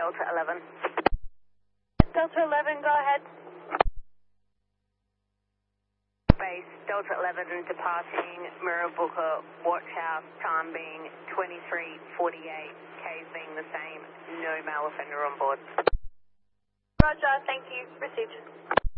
Delta 11. Delta 11, go ahead. Base Delta 11 departing Mirrabooka Watch House, time being 23:48, K's being the same, no male offender on board. Roger, thank you. Received.